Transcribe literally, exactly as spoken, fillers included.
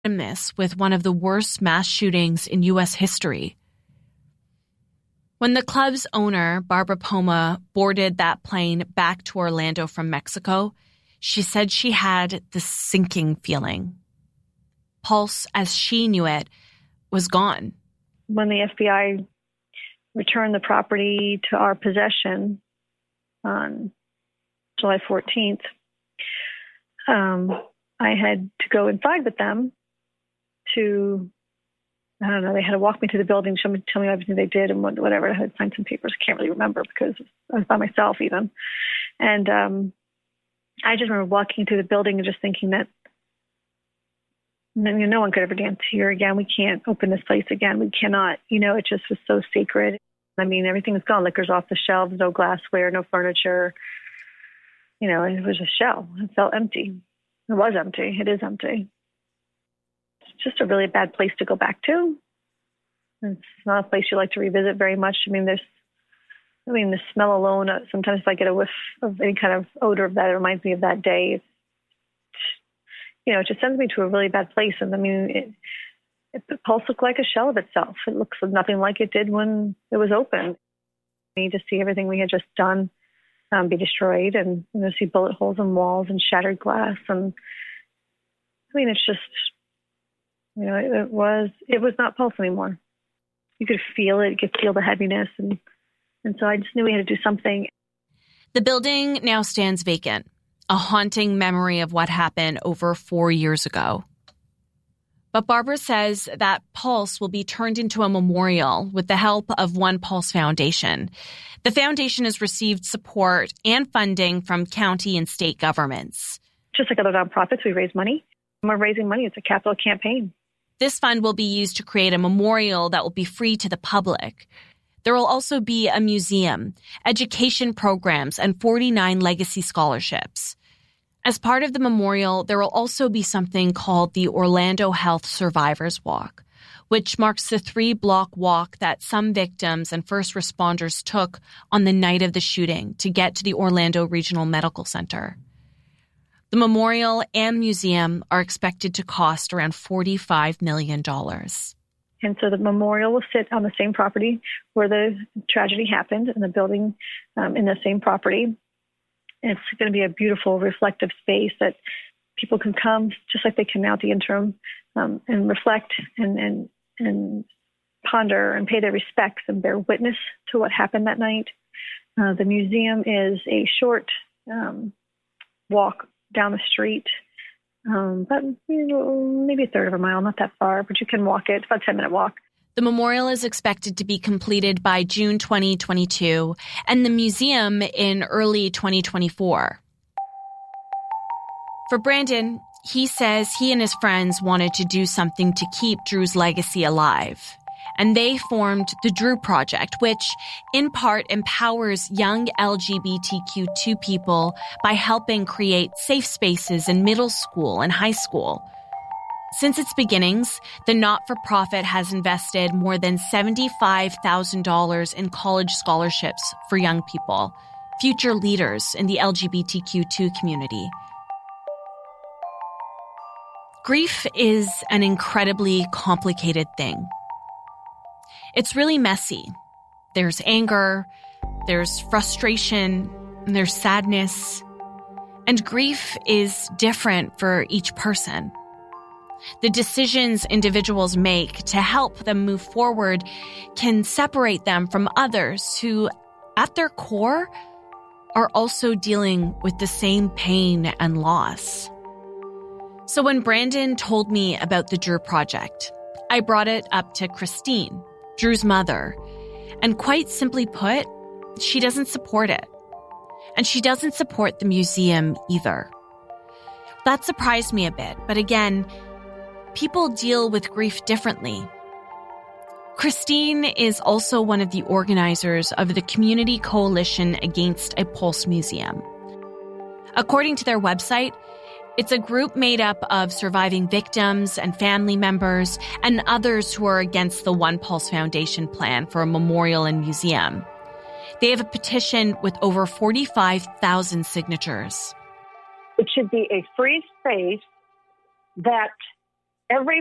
this with one of the worst mass shootings in U S history. When the club's owner, Barbara Poma, boarded that plane back to Orlando from Mexico, she said she had this sinking feeling. Pulse, as she knew it, was gone. When the F B I returned the property to our possession on July fourteenth, um, I had to go inside with them to, I don't know, they had to walk me to the building, show me, tell me everything they did and whatever. I had to sign some papers. I can't really remember because I was by myself even. And um, I just remember walking through the building and just thinking that you know, no one could ever dance here again. We can't open this place again. We cannot. You know, it just was so sacred. I mean, everything's gone. Liquor's off the shelves, no glassware, no furniture. You know, it was a shell. It felt empty. It was empty. It is empty. It's just a really bad place to go back to. It's not a place you like to revisit very much. I mean, there's, I mean, the smell alone, uh, sometimes if I get a whiff of any kind of odor of that, it reminds me of that day. It's, you know, it just sends me to a really bad place. And I mean, it, it, the Pulse looked like a shell of itself. It looks nothing like it did when it was open. I need to see everything we had just done um, be destroyed, and you know, see bullet holes in walls and shattered glass. And I mean, it's just, you know, it, it was it was not Pulse anymore. You could feel it. You could feel the heaviness, and and so I just knew we had to do something. The building now stands vacant, a haunting memory of what happened over four years ago. But Barbara says that Pulse will be turned into a memorial with the help of One Pulse Foundation. The foundation has received support and funding from county and state governments. Just like other nonprofits, we raise money. We're raising money. It's a capital campaign. This fund will be used to create a memorial that will be free to the public. There will also be a museum, education programs, and forty-nine legacy scholarships. As part of the memorial, there will also be something called the Orlando Health Survivors Walk, which marks the three-block walk that some victims and first responders took on the night of the shooting to get to the Orlando Regional Medical Center. The memorial and museum are expected to cost around forty-five million dollars. And so the memorial will sit on the same property where the tragedy happened, in the building um, in the same property. And it's going to be a beautiful, reflective space that people can come, just like they can now at the interim, um, and reflect and, and and ponder and pay their respects and bear witness to what happened that night. Uh, the museum is a short um, walk down the street, um, but you know, maybe a third of a mile, not that far, but you can walk it. It's about a ten-minute walk. The memorial is expected to be completed by June twenty twenty-two and the museum in early twenty twenty-four. For Brandon, he says he and his friends wanted to do something to keep Drew's legacy alive. And they formed the Drew Project, which in part empowers young L G B T Q two people by helping create safe spaces in middle school and high school. Since its beginnings, the not-for-profit has invested more than seventy-five thousand dollars in college scholarships for young people, future leaders in the L G B T Q two community. Grief is an incredibly complicated thing. It's really messy. There's anger, there's frustration, and there's sadness. And grief is different for each person. The decisions individuals make to help them move forward can separate them from others who, at their core, are also dealing with the same pain and loss. So when Brandon told me about the Drew Project, I brought it up to Christine, Drew's mother, and quite simply put, she doesn't support it. And she doesn't support the museum either. That surprised me a bit, but again, people deal with grief differently. Christine is also one of the organizers of the Community Coalition Against a Pulse Museum. According to their website, it's a group made up of surviving victims and family members and others who are against the One Pulse Foundation plan for a memorial and museum. They have a petition with over forty-five thousand signatures. It should be a free space that every